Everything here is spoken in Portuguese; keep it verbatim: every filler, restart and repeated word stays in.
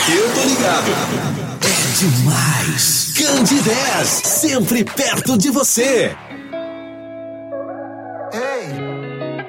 Eu tô ligado. É demais. Candidez, sempre perto de você.